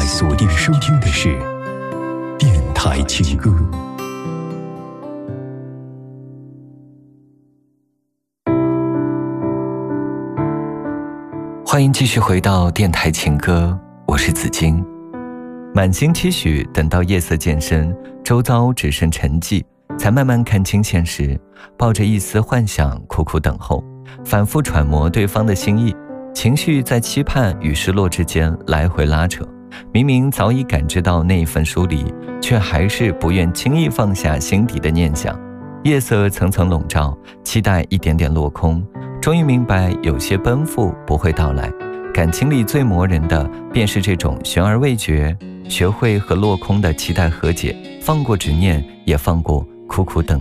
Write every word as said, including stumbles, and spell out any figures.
锁定收听的是电台情歌。 欢迎继续回到电台情歌，我是子金。满心期许等到夜色渐深，周遭只剩沉寂，才慢慢看清现实，抱着一丝幻想苦苦等候，反复揣摩对方的心意，情绪在期盼与失落之间来回拉扯，明明早已感知到那一份疏离，却还是不愿轻易放下心底的念想。夜色层层笼罩，期待一点点落空，终于明白有些奔赴不会到来，感情里最磨人的便是这种悬而未决。学会和落空的期待和解，放过执念，也放过苦苦等